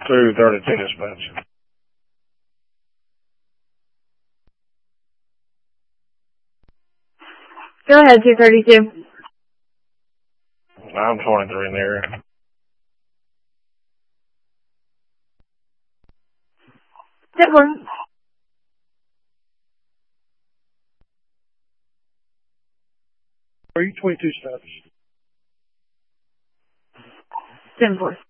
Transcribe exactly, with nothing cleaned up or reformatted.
two thirty-two dispatch. Go ahead, two thirty-two. I'm twenty-three in the area. Sit one. Are you twenty-two steps? Ten four.